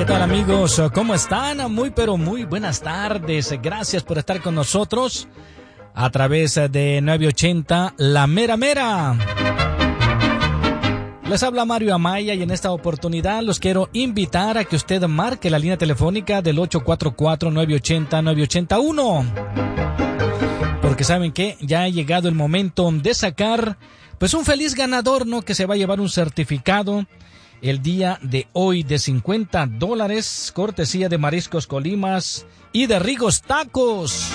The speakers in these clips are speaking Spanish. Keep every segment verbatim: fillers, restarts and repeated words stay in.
¿qué tal amigos? ¿Cómo están? Muy pero muy buenas tardes. Gracias por estar con nosotros a través de nueve ochenta La Mera Mera. Les habla Mario Amaya y en esta oportunidad los quiero invitar a que usted marque la línea telefónica del ocho cuatro cuatro, nueve ocho cero, nueve ocho cero uno. Porque saben que ya ha llegado el momento de sacar pues un feliz ganador, ¿no? Que se va a llevar un certificado el día de hoy de cincuenta dólares, cortesía de Mariscos Colimas y de Rigos Tacos.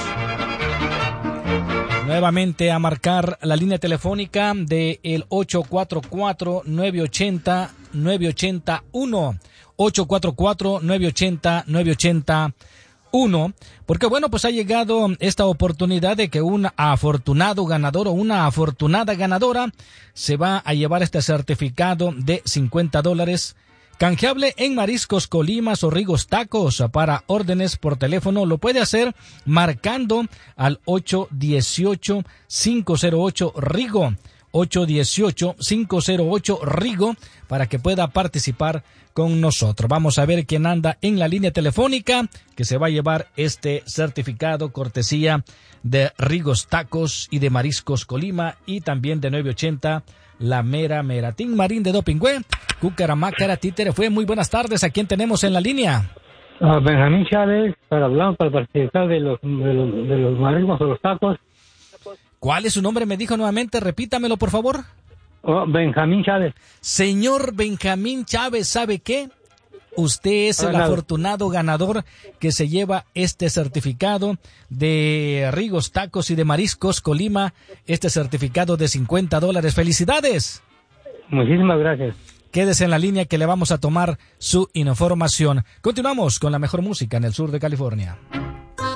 Nuevamente a marcar la línea telefónica de el ocho cuatro cuatro, nueve ocho cero, nueve ocho cero uno. ocho cuatro cuatro, nueve ocho cero, nueve ocho cero uno. Porque bueno, pues ha llegado esta oportunidad de que un afortunado ganador o una afortunada ganadora se va a llevar este certificado de cincuenta dólares canjeable en Mariscos Colimas o Rigos Tacos. Para órdenes por teléfono lo puede hacer marcando al ocho uno ocho, cinco cero ocho Rigo, ocho uno ocho, cinco cero ocho Rigo, para que pueda participar con nosotros. Vamos a ver quién anda en la línea telefónica que se va a llevar este certificado cortesía de Rigos Tacos y de Mariscos Colima y también de nueve ochenta La Mera Mera. Tim Marín de Dopingüe, Cucaramácara, Títere fue. Muy buenas tardes. ¿A quién tenemos en la línea? Uh, Benjamín Chávez, para hablar, para participar de los, de los, de los mariscos o los tacos. ¿Cuál es su nombre? Me dijo nuevamente, repítamelo por favor. Oh, Benjamín Chávez. Señor Benjamín Chávez, ¿sabe qué? Usted es el Hola. afortunado ganador que se lleva este certificado de Rigos Tacos y de Mariscos Colima, este certificado de cincuenta dólares. ¡Felicidades! Muchísimas gracias. Quédese en la línea que le vamos a tomar su información. Continuamos con la mejor música en el sur de California.